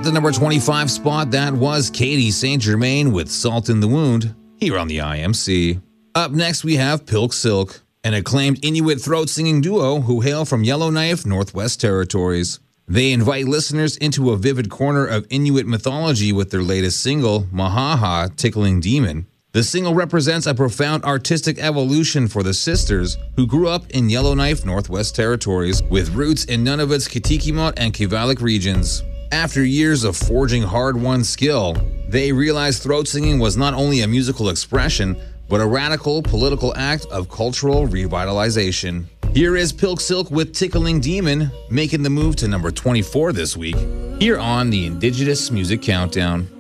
the number 25 spot, that was Katie St. Germain with Salt in the Wound here on the IMC. Up next, we have Pilk Silk, an acclaimed Inuit throat-singing duo who hail from Yellowknife, Northwest Territories. They invite listeners into a vivid corner of Inuit mythology with their latest single, Mahaha, Tickling Demon. The single represents a profound artistic evolution for the sisters who grew up in Yellowknife, Northwest Territories, with roots in Nunavut's Kitikimot and Kivalik regions. After years of forging hard-won skill, they realized throat singing was not only a musical expression, but a radical political act of cultural revitalization. Here is Pilk Silk with Tickling Demon, making the move to number 24 this week, here on the Indigenous Music Countdown.